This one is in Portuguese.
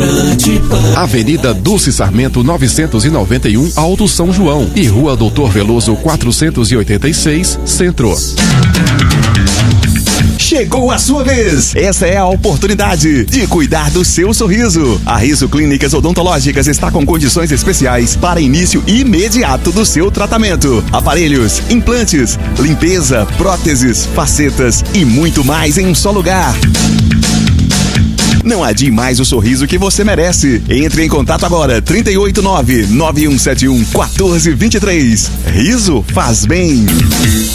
Avenida Dulce Sarmento 991, Alto São João, e Rua Doutor Veloso 486, Centro. Chegou a sua vez! Essa é a oportunidade de cuidar do seu sorriso. A Riso Clínicas Odontológicas está com condições especiais para início imediato do seu tratamento. Aparelhos, implantes, limpeza, próteses, facetas e muito mais em um só lugar. Não adie mais o sorriso que você merece. Entre em contato agora, 389-9171-1423. Riso faz bem.